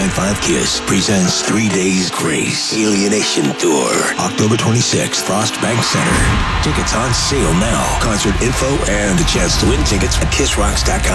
99.5 KISS presents 3 Days Grace Alienation Tour. October 26th, Frost Bank Center. Tickets on sale now. Concert info and a chance to win tickets at KissRocks.com.